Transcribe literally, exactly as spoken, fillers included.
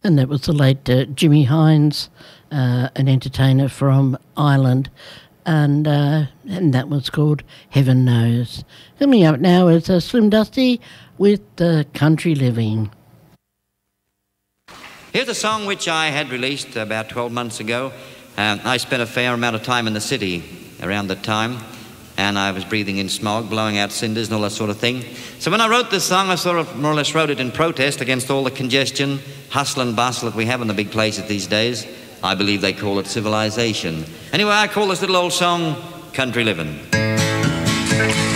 And that was the late uh, Jimmy Hines, uh, an entertainer from Ireland, and uh, and that was called Heaven Knows. Coming up now is uh, Slim Dusty with uh, Country Living. Here's a song which I had released about twelve months ago. Um, I spent a fair amount of time in the city around that time, and I was breathing in smog, blowing out cinders and all that sort of thing. So when I wrote this song, I sort of more or less wrote it in protest against all the congestion, hustle and bustle that we have in the big places these days. I believe they call it civilization. Anyway, I call this little old song Country Living'.